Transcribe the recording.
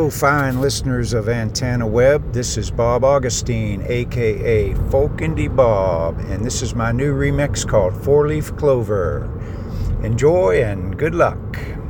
Hello, fine listeners of Antenna Web. This is Bob Augustine, aka Folk Indie Bob, and this is my new remix called Four Leaf Clover. Enjoy and good luck.